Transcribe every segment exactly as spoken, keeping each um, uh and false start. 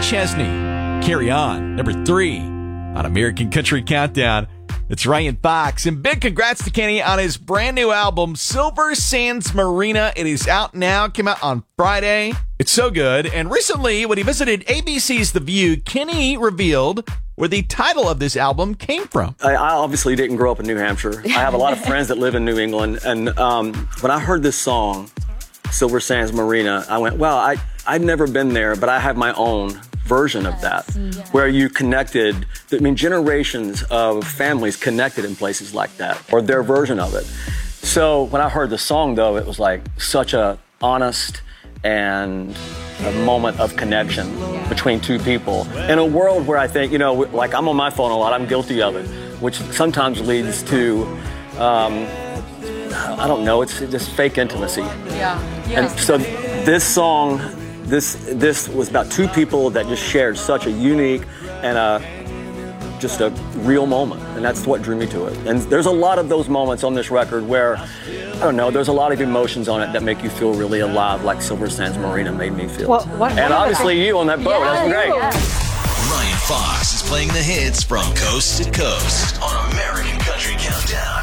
Chesney. Carry On, number three on American Country Countdown. It's Ryan Fox. And big congrats to Kenny on his brand new album, Silver Sands Marina. It is out now. Came out on Friday. It's so good. And recently, when he visited A B C's The View, Kenny revealed where the title of this album came from. I, I obviously didn't grow up in New Hampshire. I have a lot of friends that live in New England. And um, when I heard this song, Silver Sands Marina, I went, well, I, I'd never been there, but I have my own version of that, yes. Where you connected, I mean, generations of families connected in places like that, or their version of it. So when I heard the song, though, it was like such a honest and a moment of connection yeah. between two people. In a world where I think, you know, like I'm on my phone a lot, I'm guilty of it, which sometimes leads to, um, I don't know, it's just fake intimacy. Yeah. And so this song, This this was about two people that just shared such a unique and a, just a real moment, and that's what drew me to it. And there's a lot of those moments on this record where, I don't know, there's a lot of emotions on it that make you feel really alive, like Silver Sands Marina made me feel. Well, what, and what obviously you on that boat, yeah, that was great. Yeah. Ryan Fox is playing the hits from coast to coast on American Country Countdown.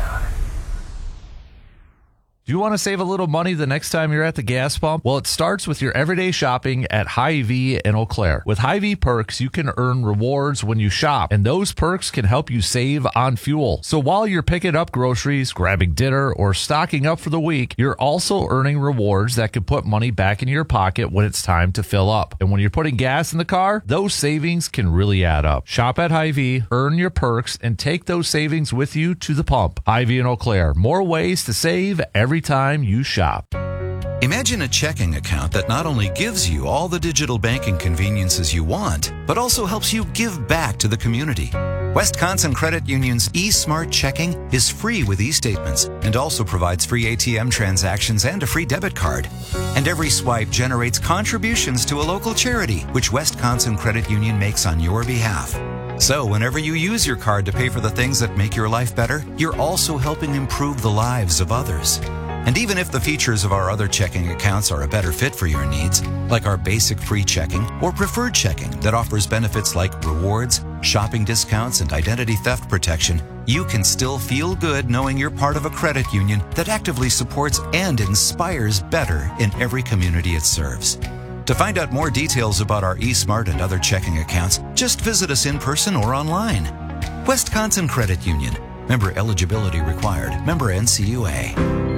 Do you want to save a little money the next time you're at the gas pump? Well, it starts with your everyday shopping at Hy-Vee in Eau Claire. With Hy-Vee perks, you can earn rewards when you shop, and those perks can help you save on fuel. So while you're picking up groceries, grabbing dinner, or stocking up for the week, you're also earning rewards that can put money back in your pocket when it's time to fill up. And when you're putting gas in the car, those savings can really add up. Shop at Hy-Vee, earn your perks, and take those savings with you to the pump. Hy-Vee in Eau Claire. More ways to save every time you shop. Imagine a checking account that not only gives you all the digital banking conveniences you want, but also helps you give back to the community. Wisconsin Credit Union's eSmart Checking is free with e-statements and also provides free A T M transactions and a free debit card. And every swipe generates contributions to a local charity, which Wisconsin Credit Union makes on your behalf. So whenever you use your card to pay for the things that make your life better, you're also helping improve the lives of others. And even if the features of our other checking accounts are a better fit for your needs, like our basic free checking or preferred checking that offers benefits like rewards, shopping discounts, and identity theft protection, you can still feel good knowing you're part of a credit union that actively supports and inspires better in every community it serves. To find out more details about our eSmart and other checking accounts, just visit us in person or online. Wisconsin Credit Union. Member eligibility required. Member N C U A.